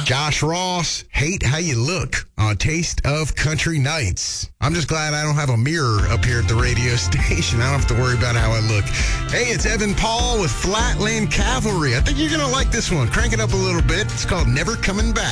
Josh Ross, Hate How You Look on Taste of Country Nights. I'm just glad I don't have a mirror up here at the radio station. I don't have to worry about how I look. Hey, it's Evan Paul with Flatland Cavalry. I think you're going to like this one. Crank it up a little bit. It's called Never Coming Back.